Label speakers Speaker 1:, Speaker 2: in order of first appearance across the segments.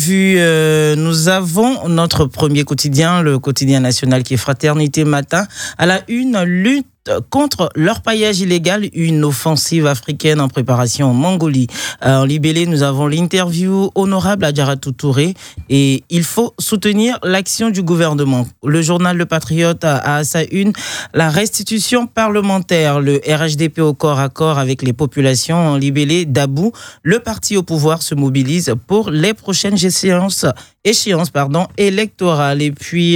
Speaker 1: Nous avons notre premier quotidien, le quotidien national qui est Fraternité Matin. À la une, lutte contre l'orpaillage illégal, une offensive africaine en préparation en Mongolie. En libellé, nous avons l'interview honorable à Djaratou Touré et il faut soutenir l'action du gouvernement. Le journal Le Patriote a à sa une la restitution parlementaire, le RHDP au corps à corps avec les populations. En libellé, Dabou, le parti au pouvoir se mobilise pour les prochaines échéances électorales. Et puis,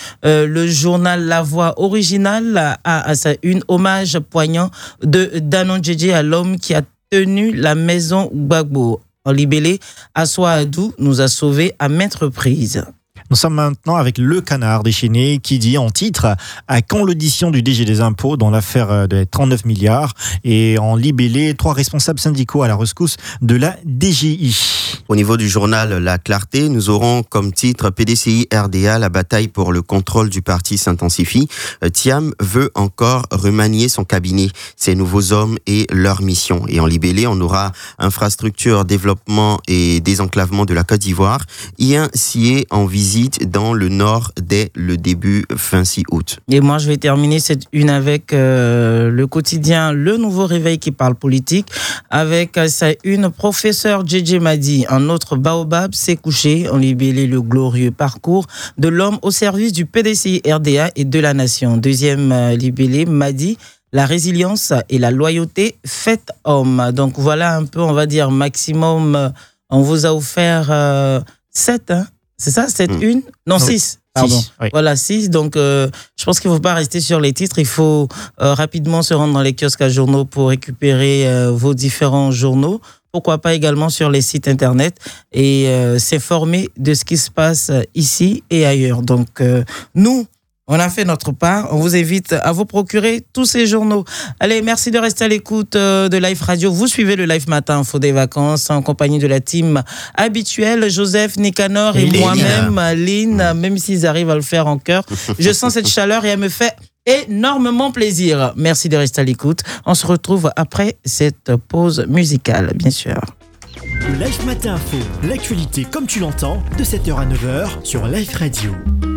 Speaker 1: le journal La Voix originale a à sa une hommage poignant de Danon Djedje à l'homme qui a tenu la maison Gbagbo. En libellé, Assoa Adou nous a sauvés à maintes reprises.
Speaker 2: Nous sommes maintenant avec le canard déchaîné qui dit en titre à quand l'audition du DG des impôts dans l'affaire des 39 milliards et en libellé 3 responsables syndicaux à la rescousse de la DGI.
Speaker 3: Au niveau du journal La Clarté, nous aurons comme titre PDCI RDA, la bataille pour le contrôle du parti s'intensifie. Thiam veut encore remanier son cabinet, ses nouveaux hommes et leur mission. Et en libellé, on aura infrastructure, développement et désenclavement de la Côte d'Ivoire. Ian Sié en visite dans le Nord dès le début fin 6 août.
Speaker 1: Et moi, je vais terminer cette une avec le quotidien Le Nouveau Réveil qui parle politique, avec sa une professeur Djedje Madi. Un autre baobab s'est couché. En libellé, le glorieux parcours de l'homme au service du PDCI RDA et de la nation. Deuxième libellé, Madi, la résilience et la loyauté faites homme. Donc voilà un peu, on va dire, maximum. On vous a offert 7, hein? C'est ça, 7 une? Non, 6. Pardon. 6, oui. Voilà, 6. Donc, je pense qu'il ne faut pas rester sur les titres. Il faut rapidement se rendre dans les kiosques à journaux pour récupérer vos différents journaux. Pourquoi pas également sur les sites internet et s'informer de ce qui se passe ici et ailleurs. Donc, nous, on a fait notre part. On vous invite à vous procurer tous ces journaux. Allez, merci de rester à l'écoute de Live Radio. Vous suivez le Live Matin Info des vacances en compagnie de la team habituelle, Joseph, Nicanor et moi-même, Lynn, même s'ils arrivent à le faire en chœur. Je sens cette chaleur et elle me fait énormément plaisir. Merci de rester à l'écoute. On se retrouve après cette pause musicale, bien sûr.
Speaker 4: Le Live Matin Info, l'actualité comme tu l'entends, de 7h à 9h sur Live Radio.